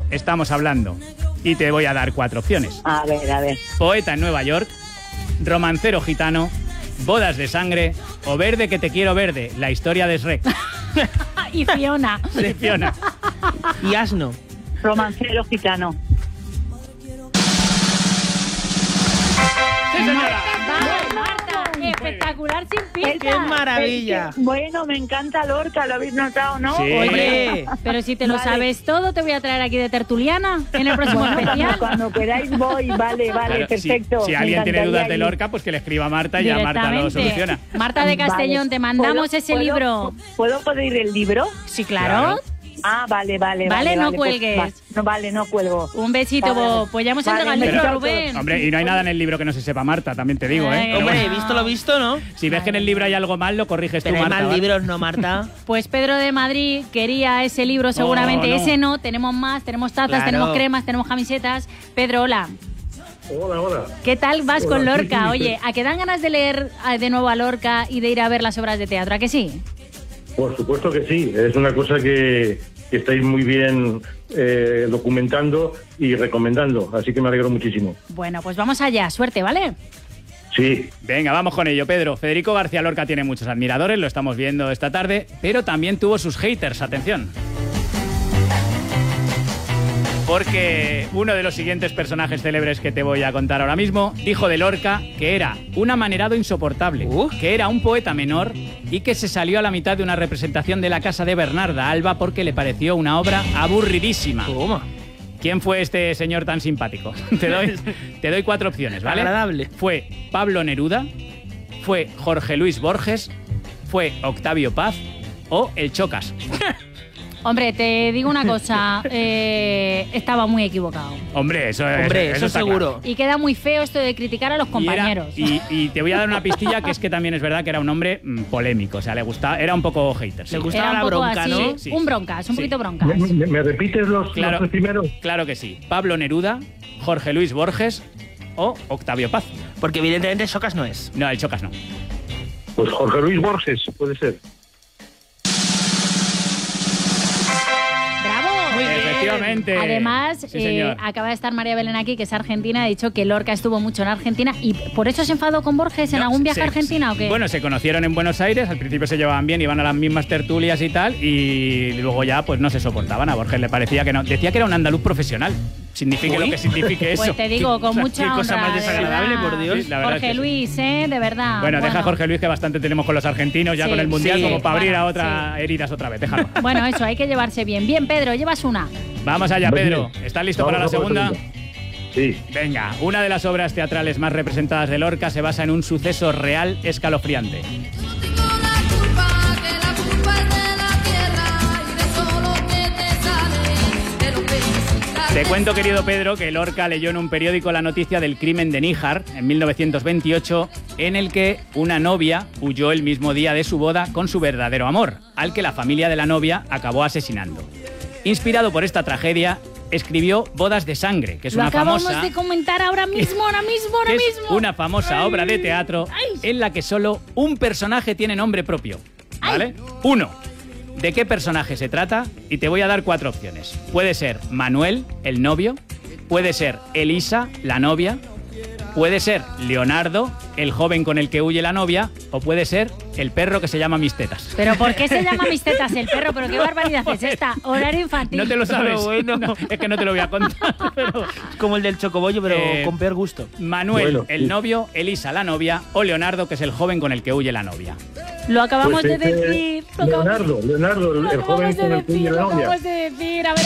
estamos hablando? Y te voy a dar 4 opciones. A ver. Poeta en Nueva York, romancero gitano, bodas de sangre o verde que te quiero verde, la historia de Shrek. Y Fiona. Sí, Fiona. Y asno. Romancero gitano. ¡Sí, señora! Vale, Marta, espectacular sin pistas. ¡Qué maravilla! Es que, bueno, me encanta Lorca, ¿lo habéis notado, no? Sí. Oye, Pero si te lo sabes todo, te voy a traer aquí de tertuliana en el próximo especial. Cuando queráis voy, vale, Claro, perfecto. Si Me alguien tiene dudas encantaría de ir. Lorca, pues que le escriba a Marta y ya Marta lo soluciona. Marta de Castellón, Vale. te mandamos ese libro. ¿Puedo pedir el libro? Sí, claro. Ah, vale. Vale, no cuelgues. Vale, no cuelgo. Un besito, Vale. pues ya hemos entregado el Vale, libro a pero- Rubén. Hombre, y no hay nada en el libro que no se sepa Marta, también te digo, ¿eh? Pero hombre, bueno, visto lo visto, ¿no? si ves que en el libro hay algo mal, lo corriges tú, Pero hay Marta. más ¿vale? libros, ¿no, Marta? Pues Pedro de Madrid quería ese libro seguramente. no. Ese no, tenemos más, tenemos tazas, Claro. tenemos cremas, tenemos camisetas. Pedro, hola. Hola. ¿Qué tal vas con Hola, Lorca? sí. Oye, ¿a qué dan ganas de leer de nuevo a Lorca y de ir a ver las obras de teatro? ¿A que sí? Por supuesto que sí, es una cosa que estáis muy bien documentando y recomendando, así que me alegro muchísimo. Bueno, pues vamos allá. Suerte, ¿vale? Sí, Venga, vamos con ello, Pedro. Federico García Lorca tiene muchos admiradores, lo estamos viendo esta tarde, pero también tuvo sus haters, atención. Porque uno de los siguientes personajes célebres que te voy a contar ahora mismo dijo de Lorca que era un amanerado insoportable, que era un poeta menor y que se salió a la mitad de una representación de la casa de Bernarda Alba porque le pareció una obra aburridísima. Toma. ¿Quién fue este señor tan simpático? Te doy 4 opciones, ¿vale? Agradable. Fue Pablo Neruda, fue Jorge Luis Borges, fue Octavio Paz o el Chocas. Hombre, te digo una cosa. Estaba muy equivocado. Hombre, eso Eso está seguro. claro. Y queda muy feo esto de criticar a los compañeros. Y te voy a dar una pistilla que es que también es verdad que era un hombre polémico. O sea, le gustaba, era un poco hater. Sí. Le gustaba Era la un poco bronca, así, ¿no? Sí. Un broncas, un Sí. poquito broncas. ¿Me repites los Claro. 3 primeros? Claro que sí. Pablo Neruda, Jorge Luis Borges o Octavio Paz. Porque evidentemente Socas no es. No, el Chocas no. Pues Jorge Luis Borges, puede ser. ¡Bravo! Muy bien. Efectivamente. Además, Sí, señor. acaba de estar María Belén aquí, que es argentina, ha dicho que Lorca estuvo mucho en Argentina y por eso se enfadó con Borges en No, algún viaje se- a Argentina, ¿o qué? Bueno, se conocieron en Buenos Aires, al principio se llevaban bien, iban a las mismas tertulias y tal, y luego ya pues no se soportaban. A Borges le parecía que no. Decía que era un andaluz profesional. Signifique Uy. lo que signifique eso. Pues te digo, con mucha qué cosa honra, más de desagradable, verdad. por Dios. Sí, la verdad Jorge es que sí. Luis, de verdad. Bueno, deja a Jorge Luis, que bastante tenemos con los argentinos ya Sí. con el Mundial, Sí. como para abrir Bueno, a otras heridas otra vez. Déjalo. Bueno, eso, hay que llevarse bien. Bien, Pedro, llevas una. Vamos allá, Muy Pedro. bien. ¿Estás listo Vamos para la por segunda? Sí. Venga, una de las obras teatrales más representadas de Lorca se basa en un suceso real escalofriante. Te cuento, querido Pedro, que Lorca leyó en un periódico la noticia del crimen de Níjar en 1928, en el que una novia huyó el mismo día de su boda con su verdadero amor, al que la familia de la novia acabó asesinando. Inspirado por esta tragedia, escribió Bodas de Sangre, que es Lo una acabamos famosa... de comentar ahora mismo. que es una famosa obra de teatro Ay. en la que solo un personaje tiene nombre propio, ¿vale? Uno. ¿De qué personaje se trata? Y te voy a dar 4 opciones. Puede ser Manuel, el novio. Puede ser Elisa, la novia. Puede ser Leonardo, el joven con el que huye la novia. O puede ser el perro que se llama Mis Tetas. ¿Pero por qué se llama Mis Tetas el perro? ¿Pero qué barbaridad es esta? Horario infantil. ¿No te lo sabes? Pero bueno. No, es que no te lo voy a contar. Pero Como el del chocobollo, pero con peor gusto. Manuel, Bueno, el sí. novio. Elisa, la novia. O Leonardo, que es el joven con el que huye la novia. Lo acabamos Pues de ese decir. Lo acabamos- Leonardo, lo el joven acabamos de con el que huye decir, la lo novia. acabamos de decir. A ver.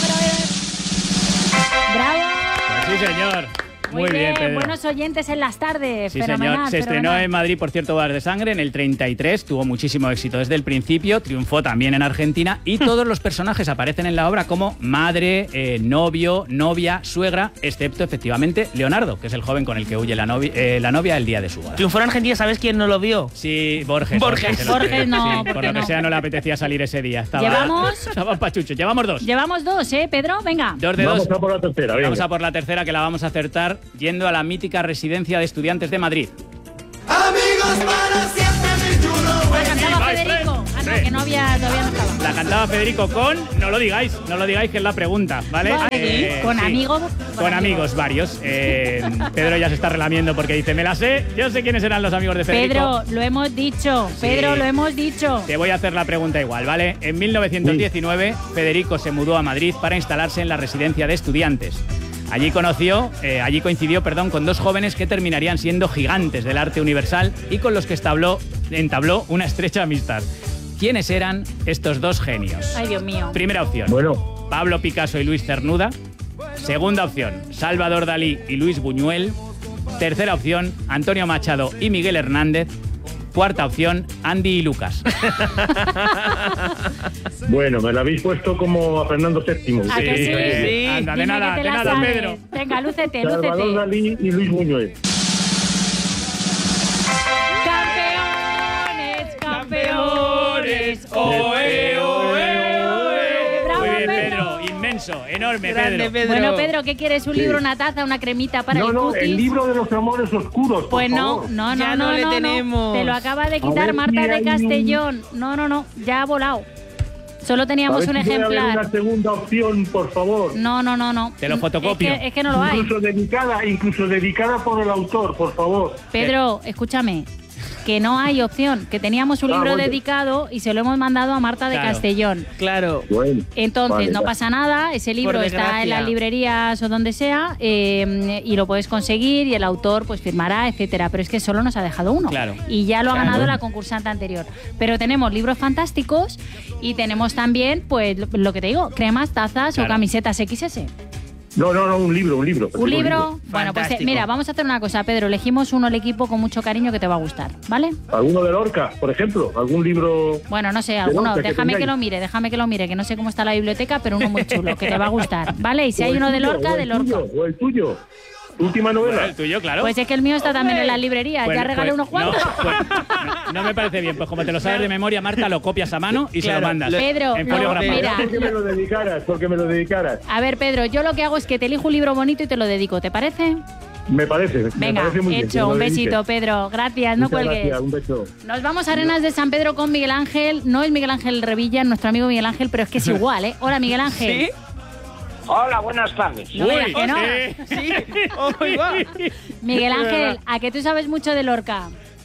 ¡Bravo! Pues sí, señor. Muy bien, Pedro. Buenos oyentes en las tardes. Sí, Fenomenal, señor. Se estrenó fenomenal. en Madrid, por cierto, Bodas de Sangre, en el 33. Tuvo muchísimo éxito desde el principio. Triunfó también en Argentina. Y todos los personajes aparecen en la obra como madre, novio, novia, suegra, excepto, efectivamente, Leonardo, que es el joven con el que huye la novia el día de su boda. Triunfó en Argentina, ¿sabes quién no lo vio? Sí, Borges. Borges. se lo Borges creo. no, Sí, porque por lo que no. sea, no le apetecía salir ese día. ¿Llevamos? Estaba pachucho. Llevamos 2. Llevamos 2, Pedro? Venga. 2 de Vamos 2. a por la tercera, Vamos venga. a por la tercera, que la vamos a acertar yendo a la mítica residencia de estudiantes de Madrid. Pues cantaba my Federico. friend. hombre. que todavía no estaba. La cantaba Federico con... No lo digáis que es la pregunta, ¿vale? Vale, con amigos. Con amigos varios. Pedro ya se está relamiendo porque dice, me la sé, yo sé quiénes eran los amigos de Federico. Pedro, lo hemos dicho. Pedro, lo hemos dicho. Te voy a hacer la pregunta igual, ¿vale? En 1919, Federico se mudó a Madrid para instalarse en la residencia de estudiantes. Allí coincidió con dos jóvenes que terminarían siendo gigantes del arte universal y con los que entabló una estrecha amistad. ¿Quiénes eran estos dos genios? Ay, Dios mío. Primera opción, Bueno, Pablo Picasso y Luis Cernuda. Segunda opción, Salvador Dalí y Luis Buñuel. Tercera opción, Antonio Machado y Miguel Hernández. Cuarta opción, Andy y Lucas. bueno, me la habéis puesto como a Fernando VII. ¿A que sí? Sí. Anda, de Dime nada, que te de la nada, sabes. Pedro. Venga, lúcete. Salvador Dalí y Luis Buñuel. ¡Campeones! ¡Oe, oe, oe! ¡Bravo, Muy bien, Pedro! Pedro. Inmenso, enorme, Grande, Pedro. Bueno, Pedro, ¿qué quieres? ¿Un libro, una taza, una cremita para el No, cookies? el libro de los amores oscuros, por Pues favor. no, Ya no le tenemos. Te lo acaba de A quitar ver Marta si de hay Castellón. No, ya ha volado. Solo teníamos un A ver si puede haber ejemplar. una segunda opción, por favor. No. Te lo fotocopio. Es que no lo hay. Incluso dedicada por el autor, por favor. Pedro, escúchame. Que no hay opción, que teníamos un libro bueno. dedicado y se lo hemos mandado a Marta de Claro. Castellón. Claro. Bueno, Entonces, vale, no ya. pasa nada, ese libro Por está desgracia. en las librerías o donde sea y lo puedes conseguir y el autor pues firmará, etcétera. Pero es que solo nos ha dejado uno. Claro. Y ya lo ha Claro. ganado la concursante anterior. Pero tenemos libros fantásticos y tenemos también, pues, lo que te digo, cremas, tazas Claro. o camisetas XS. No, un libro. ¿Un libro? Bueno, pues Fantástico. mira, vamos a hacer una cosa, Pedro. Elegimos uno al equipo con mucho cariño que te va a gustar, ¿vale? ¿Alguno de Lorca, por ejemplo? ¿Algún libro? Bueno, no sé, alguno. Lorca que Déjame que tengáis. lo mire, que no sé cómo está la biblioteca, pero uno muy chulo, que te va a gustar, ¿vale? Y si hay uno de Lorca, de Lorca. O el tuyo. Última novela. El tuyo, claro. Pues es que el mío está también en las librerías. Pues- Ya regalé pues, unos cuantos. No me parece bien. Pues como te lo sabes de memoria, Marta, lo copias a mano y se Claro, lo mandas. Pedro, en no, folio grapado. mira. Porque me lo dedicaras. A ver, Pedro, yo lo que hago es que te elijo un libro bonito y te lo dedico, ¿te parece? Me parece Venga, muy bien. que hecho. me Un lo dediques. besito, Pedro. Gracias, no Muchas cuelgues. gracias, un beso. Nos vamos a Arenas de San Pedro con Miguel Ángel. No es Miguel Ángel Revilla, nuestro amigo Miguel Ángel, pero es que es igual, ¿eh? Hola, Miguel Ángel. ¿Sí? Hola, buenas tardes. No me digas que no. Sí. Oy, va. Miguel Ángel, ¿a que tú sabes mucho de Lorca?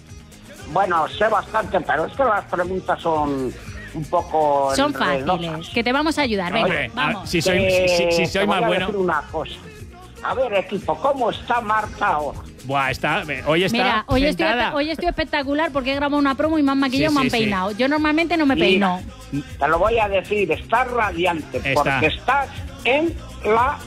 Bueno, sé bastante, pero es que las preguntas son un poco... Son enredosas. fáciles, que te vamos a ayudar. Venga, Hombre, vamos. si soy Te más voy a bueno. decir una cosa. A ver, equipo, ¿cómo está Marta ahora? Buah, hoy está. Mira, hoy sentada. estoy espectacular porque he grabado una promo y me han maquillado y Sí, me han sí, sí. peinado. Yo normalmente no me peino. Te lo voy a decir, estás radiante, Está. porque estás en la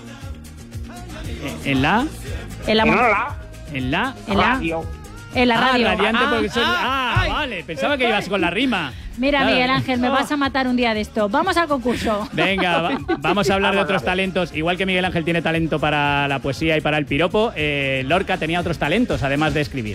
En la. En la, en mo- la en la, radio. en la radio. Radiante Ah, porque soy. ay. Vale. Pensaba que ibas con la rima. Mira, Claro. Miguel Ángel, me vas a matar un día de esto. Vamos al concurso. Venga, vamos a hablar de Vamos, otros vamos. talentos. Igual que Miguel Ángel tiene talento para la poesía y para el piropo, Lorca tenía otros talentos, además de escribir.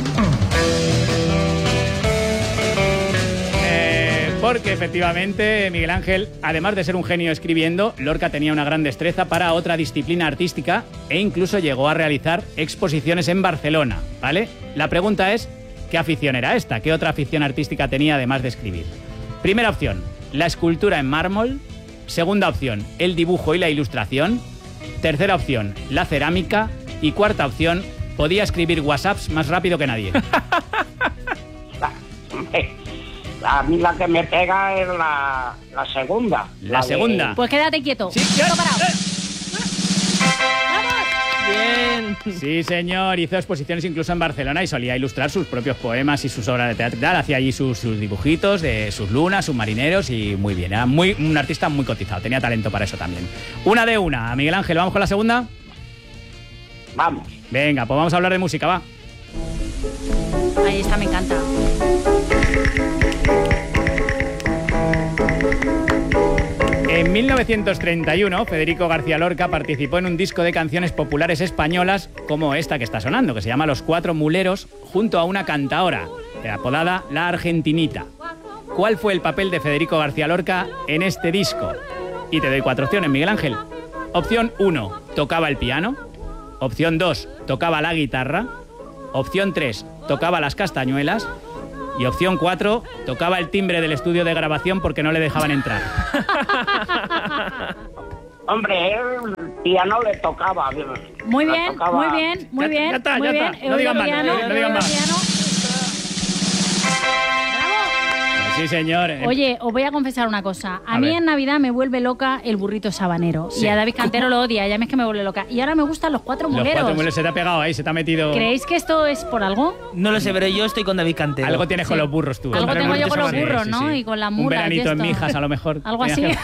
Porque efectivamente Miguel Ángel, además de ser un genio escribiendo, Lorca tenía una gran destreza para otra disciplina artística e incluso llegó a realizar exposiciones en Barcelona, ¿vale? La pregunta es, ¿qué afición era esta? ¿Qué otra afición artística tenía además de escribir? Primera opción, la escultura en mármol. Segunda opción, el dibujo y la ilustración. Tercera opción, la cerámica. Y cuarta opción, podía escribir WhatsApps más rápido que nadie. A mí la que me pega es la segunda. La segunda. Pues quédate quieto. Sí, Quieto parado. Bien. Sí, señor, hizo exposiciones incluso en Barcelona y solía ilustrar sus propios poemas y sus obras de teatro y tal. Hacía allí sus dibujitos de sus lunas, sus marineros y muy bien. Era un artista muy cotizado, tenía talento para eso también. Una de una. Miguel Ángel, ¿vamos con la segunda? Vamos. Venga, pues vamos a hablar de música, va. Ahí está, me encanta. En 1931, Federico García Lorca participó en un disco de canciones populares españolas como esta que está sonando, que se llama Los Cuatro Muleros, junto a una cantaora, apodada La Argentinita. ¿Cuál fue el papel de Federico García Lorca en este disco? Y te doy 4 opciones, Miguel Ángel. Opción 1, tocaba el piano. Opción 2, tocaba la guitarra. Opción 3, tocaba las castañuelas. Y opción 4, tocaba el timbre del estudio de grabación porque no le dejaban entrar. Hombre, él piano le tocaba. Muy Le bien, tocaba- muy bien, muy bien. Ya está, muy ya bien. está. No digan más, Europiano, no digan más. Europiano. Pues sí, señor. Oye, os voy a confesar una cosa. A A mí ver. en Navidad me vuelve loca el burrito sabanero. Sí. Y a David Cantero lo odia. Ya me es que me vuelve loca. Y ahora me gustan los cuatro Los muleros. 4 muebles se te ha pegado ahí, se te ha metido... ¿Creéis que esto es por algo? No lo sé, pero yo estoy con David Cantero. Algo tienes con los burros tú. Algo ¿eh? tengo yo con los Sí, burros, sí, ¿no? sí. Y con las Un mulas. veranito y en esto. Mijas, a lo mejor. Algo así. Tenías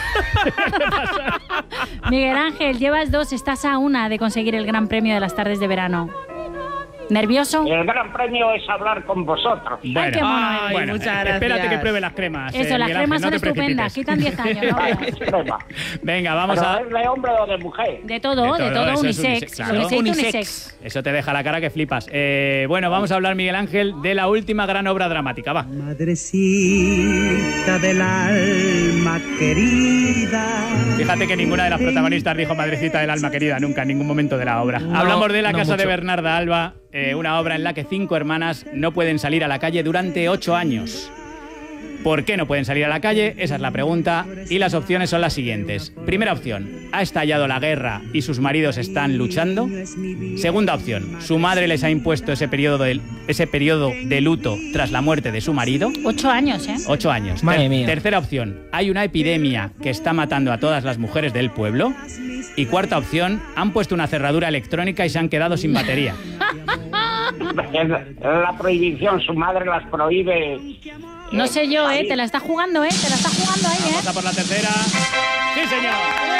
que- Miguel Ángel, llevas 2, estás a 1 de conseguir el gran premio de las tardes de verano. ¿Nervioso? El gran premio es hablar con vosotros. Bueno, qué mono eres. bueno, muchas gracias. espérate que pruebe las cremas. Eso, las Miguel cremas Ángel, no son te estupendas. precipites. Quitan 10 años, ¿no? Vale, crema. Venga, vamos ¿Pero a... es de hombre o de mujer? De todo, eso es unisex. claro. Unisex, Unisex. Eso te deja la cara que flipas. Bueno, vamos a hablar, Miguel Ángel, de la última gran obra dramática. Va. Madrecita del alma querida. Fíjate que ninguna de las protagonistas dijo madrecita del alma querida nunca en ningún momento de la obra. Hablamos de La no casa de mucho. Bernarda Alba, una obra en la que 5 hermanas no pueden salir a la calle durante 8 años. ¿Por qué no pueden salir a la calle? Esa es la pregunta. Y las opciones son las siguientes. Primera opción, ha estallado la guerra y sus maridos están luchando. Segunda opción, su madre les ha impuesto ese periodo de luto tras la muerte de su marido. 8 años, ¿eh? 8 años. Madre mía. Tercera opción, hay una epidemia que está matando a todas las mujeres del pueblo. Y cuarta opción, han puesto una cerradura electrónica y se han quedado sin batería. Es la prohibición, su madre las prohíbe. No sé yo, salir. Te la está jugando, Te la está jugando ahí, Vamos a por la tercera. ¡Sí, señor!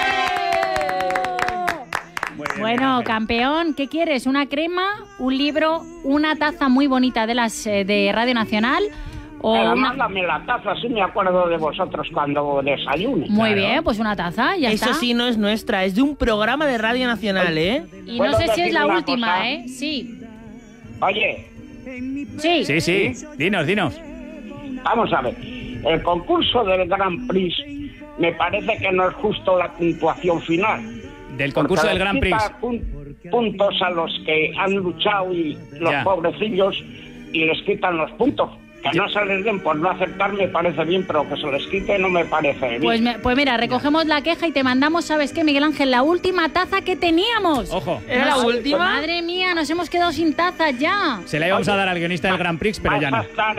Muy bien, Bueno, Miguel Ángel. campeón, ¿qué quieres? ¿Una crema, un libro, una taza muy bonita de las de Radio Nacional? O Pero una... mándame la taza, así me acuerdo de vosotros cuando desayune. Muy Claro. bien, pues una taza, ya Eso está. sí no es nuestra, es de un programa de Radio Nacional, ¿eh? Y no ¿Puedo sé si es decir la una última, cosa? Sí. Oye, Sí. Sí, sí. Dinos. vamos a ver. El concurso del Grand Prix me parece que no es justo la puntuación final. Del concurso Porque del Grand Prix. les quita puntos a los que han luchado y los Ya. pobrecillos y les quitan los puntos. Que no se les den por no aceptar me parece bien, pero que se les quite no me parece bien. Pues mira, recogemos la queja y te mandamos, ¿sabes qué, Miguel Ángel? La última taza que teníamos. Ojo. ¿Era la última? Madre mía, nos hemos quedado sin tazas ya. Se la íbamos a dar al guionista del Grand Prix, pero ya ¿Vas no. a estar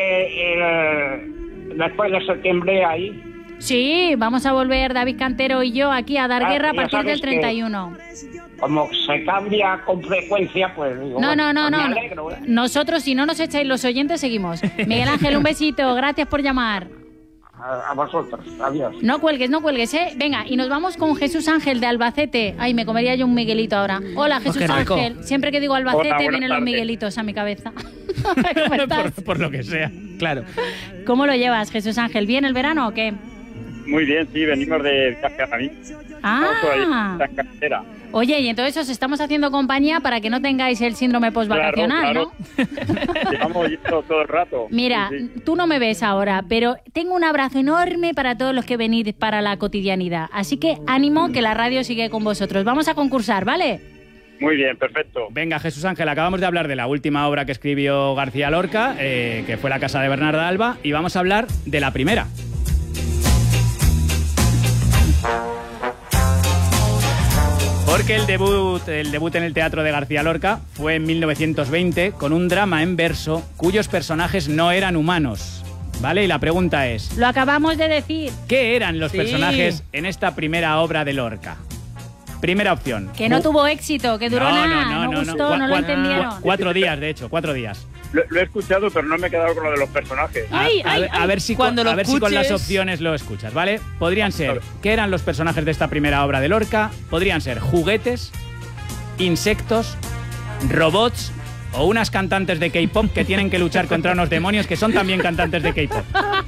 después de septiembre ahí? Sí, vamos a volver David Cantero y yo aquí a dar Ah, guerra a ya partir sabes del que- 31. Como se cambia con frecuencia, pues digo, No, bueno, no. me alegro, ¿eh? Nosotros, si no nos echáis los oyentes, seguimos. Miguel Ángel, un besito. Gracias por llamar. A vosotros, adiós. No cuelgues, ¿eh? Venga, y nos vamos con Jesús Ángel de Albacete. Ay, me comería yo un Miguelito ahora. Hola, Jesús qué rico. Ángel. Siempre que digo Albacete Hola, buenas vienen los tardes. Miguelitos a mi cabeza. ¿Cómo estás? por lo que sea. Claro. ¿Cómo lo llevas, Jesús Ángel? ¿Bien el verano o qué? Muy bien, sí, venimos de Cascaramí. Ah, Estamos en carretera. oye, y entonces os estamos haciendo compañía para que no tengáis el síndrome postvacacional, Claro, ¿no? Llevamos yendo todo el rato. Mira, Sí, sí. tú no me ves ahora, pero tengo un abrazo enorme para todos los que venís para la cotidianidad. Así que ánimo, que la radio sigue con vosotros. Vamos a concursar, ¿vale? Muy bien, perfecto. Venga, Jesús Ángel, acabamos de hablar de la última obra que escribió García Lorca, que fue La casa de Bernarda Alba, y vamos a hablar de la primera. Porque el debut en el teatro de García Lorca fue en 1920 con un drama en verso cuyos personajes no eran humanos. ¿Vale? Y la pregunta es, Lo acabamos de decir. ¿qué eran los Sí. personajes en esta primera obra de Lorca? Primera opción. Que no tuvo éxito, que duró nada, no gustó, no lo entendieron. 4 días, de hecho, 4 días. Lo he escuchado, pero no me he quedado con lo de los personajes. Ay, ay, a ver si Cuando lo a ver si con las escuches- opciones lo escuchas, ¿vale? Podrían ser, A ver. ¿qué eran los personajes de esta primera obra de Lorca? Podrían ser juguetes, insectos, robots o unas cantantes de K-pop que tienen que luchar contra unos demonios que son también cantantes de K-pop.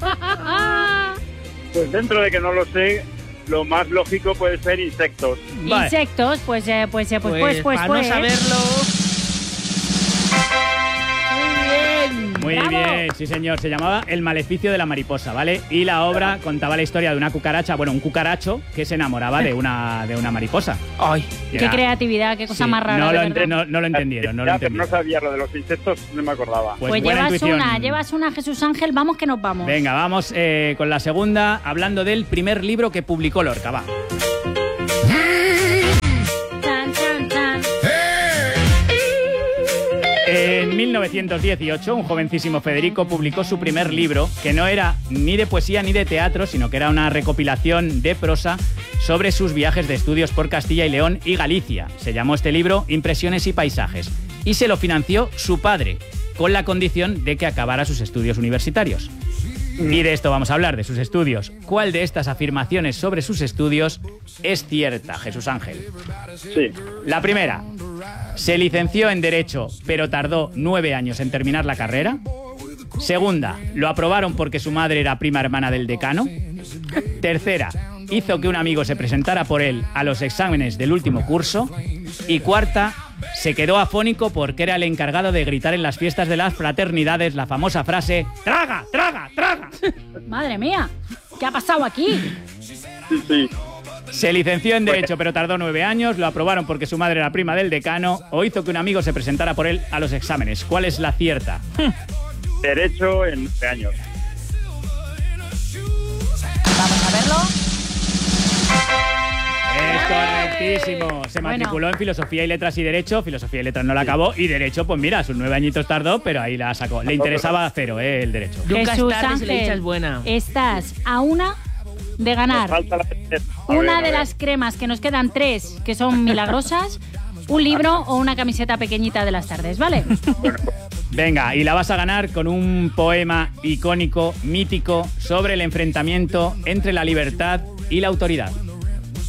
Pues dentro de que no lo sé, lo más lógico puede ser insectos. Vale. Insectos, pues. Para no saberlo. Muy bien. bien. Muy ¡Bravo! bien, sí señor. Se llamaba El maleficio de la mariposa, ¿vale? Y la obra contaba la historia de una cucaracha, bueno, un cucaracho que se enamoraba de una mariposa. Ay, Qué creatividad, qué cosa Sí, más rara. No de lo, verdad. no lo entendieron, no lo Ya, pero entendieron. no sabía lo de los insectos, no me acordaba. Pues buena intuición. llevas una, Jesús Ángel, vamos que nos vamos. Venga, vamos con la segunda, hablando del primer libro que publicó Lorca, va. Chan, chan, chan. En 1918, un jovencísimo Federico publicó su primer libro, que no era ni de poesía ni de teatro, sino que era una recopilación de prosa sobre sus viajes de estudios por Castilla y León y Galicia. Se llamó este libro Impresiones y Paisajes, y se lo financió su padre, con la condición de que acabara sus estudios universitarios. Y de esto vamos a hablar, de sus estudios. ¿Cuál de estas afirmaciones sobre sus estudios es cierta, Jesús Ángel? Sí. La primera, se licenció en Derecho, pero tardó 9 años en terminar la carrera. Segunda, lo aprobaron porque su madre era prima hermana del decano. Tercera, hizo que un amigo se presentara por él a los exámenes del último curso. Y cuarta, se quedó afónico porque era el encargado de gritar en las fiestas de las fraternidades la famosa frase ¡Traga, traga, traga! Madre mía, ¿qué ha pasado aquí? Sí. Se licenció en Derecho, pero tardó 9 años, lo aprobaron porque su madre era prima del decano, o hizo que un amigo se presentara por él a los exámenes. ¿Cuál es la cierta? Derecho en 9 años. Vamos a verlo. Es correctísimo. Se matriculó en Filosofía y Letras y Derecho. Filosofía y Letras no la acabó. Y Derecho, pues mira, sus 9 añitos tardó, pero ahí la sacó. Le interesaba cero, el Derecho. nunca Jesús es tarde si la dicha Ángel, es buena. estás a una de ganar Falta la una de las cremas, que nos quedan 3, que son milagrosas, un libro o una camiseta pequeñita de las tardes, ¿vale? Venga, y la vas a ganar con un poema icónico, mítico, sobre el enfrentamiento entre la libertad y la autoridad.